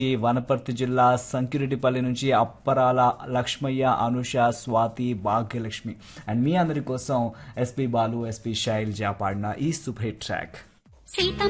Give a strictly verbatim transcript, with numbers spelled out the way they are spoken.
ఈ వనపర్తి జిల్లా సంకిరెడ్డిపల్లి నుంచి అప్పరాల లక్ష్మయ్య, అనుష, స్వాతి, భాగ్యలక్ష్మి అండ్ మీ అందరి కోసం ఎస్పి బాలు, ఎస్పి శైలజ పాడిన ఈ సూపర్ హిట్ ట్రాక్. సీతమ్మ